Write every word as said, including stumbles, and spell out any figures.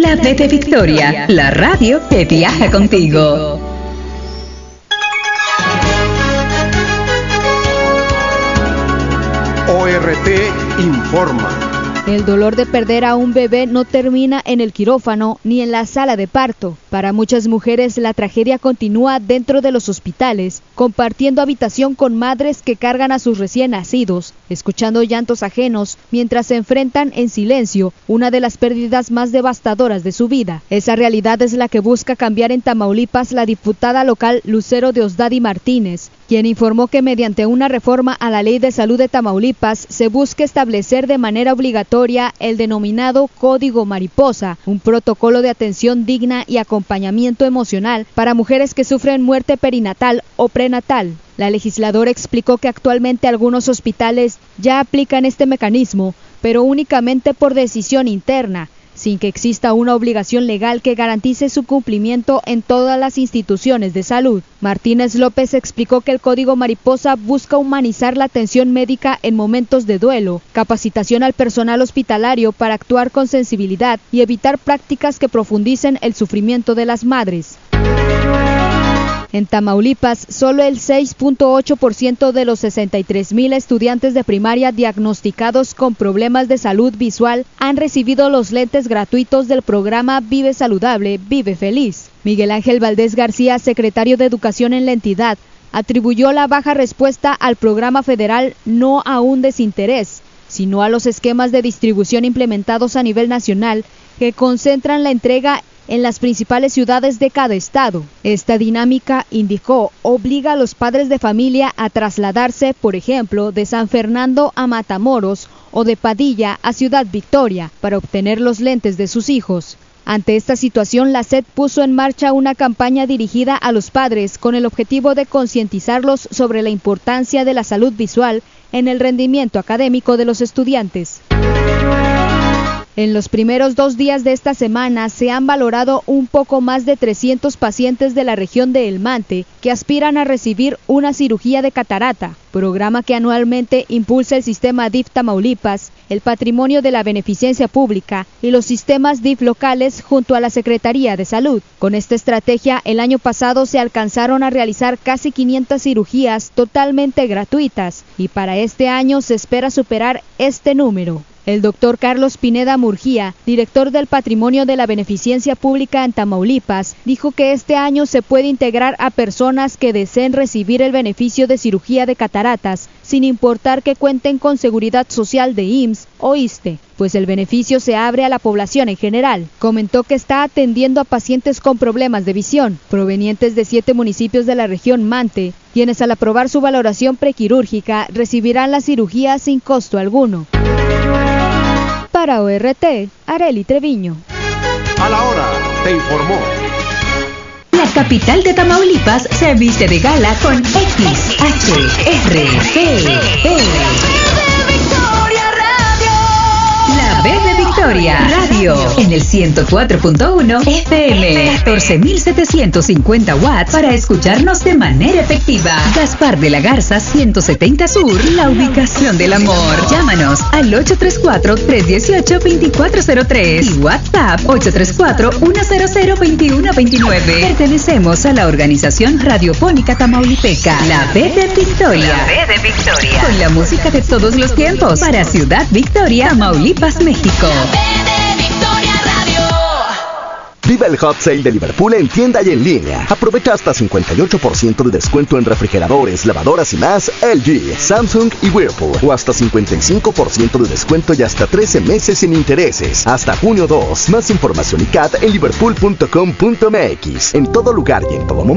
La B de Victoria, la radio que viaja contigo. O R T informa. El dolor de perder a un bebé no termina en el quirófano ni en la sala de parto. Para muchas mujeres la tragedia continúa dentro de los hospitales, compartiendo habitación con madres que cargan a sus recién nacidos, escuchando llantos ajenos mientras se enfrentan en silencio una de las pérdidas más devastadoras de su vida. Esa realidad es la que busca cambiar en Tamaulipas la diputada local Lucero Deosdady Martínez, quien informó que mediante una reforma a la Ley de Salud de Tamaulipas se busca establecer de manera obligatoria el denominado Código Mariposa, un protocolo de atención digna y acompañamiento emocional para mujeres que sufren muerte perinatal o prenatal. La legisladora explicó que actualmente algunos hospitales ya aplican este mecanismo, pero únicamente por decisión interna, sin que exista una obligación legal que garantice su cumplimiento en todas las instituciones de salud. Martínez López explicó que el Código Mariposa busca humanizar la atención médica en momentos de duelo, capacitación al personal hospitalario para actuar con sensibilidad y evitar prácticas que profundicen el sufrimiento de las madres. En Tamaulipas, solo el seis punto ocho por ciento de los sesenta y tres mil estudiantes de primaria diagnosticados con problemas de salud visual han recibido los lentes gratuitos del programa Vive Saludable, Vive Feliz. Miguel Ángel Valdés García, secretario de Educación en la entidad, atribuyó la baja respuesta al programa federal no a un desinterés, sino a los esquemas de distribución implementados a nivel nacional que concentran la entrega en las principales ciudades de cada estado. Esta dinámica, indicó, obliga a los padres de familia a trasladarse, por ejemplo, de San Fernando a Matamoros o de Padilla a Ciudad Victoria para obtener los lentes de sus hijos. Ante esta situación, la S E D puso en marcha una campaña dirigida a los padres con el objetivo de concientizarlos sobre la importancia de la salud visual en el rendimiento académico de los estudiantes. En los primeros dos días de esta semana se han valorado un poco más de trescientos pacientes de la región de El Mante que aspiran a recibir una cirugía de catarata, programa que anualmente impulsa el sistema D I F Tamaulipas, el Patrimonio de la Beneficencia Pública y los sistemas D I F locales junto a la Secretaría de Salud. Con esta estrategia, el año pasado se alcanzaron a realizar casi quinientas cirugías totalmente gratuitas y para este año se espera superar este número. El doctor Carlos Pineda Murgía, director del Patrimonio de la Beneficencia Pública en Tamaulipas, dijo que este año se puede integrar a personas que deseen recibir el beneficio de cirugía de cataratas, sin importar que cuenten con seguridad social de I M S S o I S S S T E, pues el beneficio se abre a la población en general. Comentó que está atendiendo a pacientes con problemas de visión, provenientes de siete municipios de la región Mante, quienes al aprobar su valoración prequirúrgica recibirán la cirugía sin costo alguno. Para O R T, Arely Treviño. A la hora, te informó. La capital de Tamaulipas se viste de gala con X H R T E. La B de Victoria Radio en el ciento cuatro punto uno F M, catorce mil setecientos cincuenta watts para escucharnos de manera efectiva. Gaspar de la Garza ciento setenta Sur, la ubicación del amor. Llámanos al ocho tres cuatro, tres uno ocho, dos cuatro cero tres y WhatsApp ocho tres cuatro, uno cero cero, dos uno dos nueve. Pertenecemos a la organización radiofónica tamaulipeca, La B de Victoria. La B de Victoria. Con la música de todos los tiempos para Ciudad Victoria, Tamaulipas, México. Viva el Hot Sale de Liverpool en tienda y en línea. Aprovecha hasta cincuenta y ocho por ciento de descuento en refrigeradores, lavadoras y más L G, Samsung y Whirlpool. O hasta cincuenta y cinco por ciento de descuento y hasta trece meses sin intereses. Hasta junio dos. Más información y C A T en liverpool punto com punto m x. En todo lugar y en todo momento.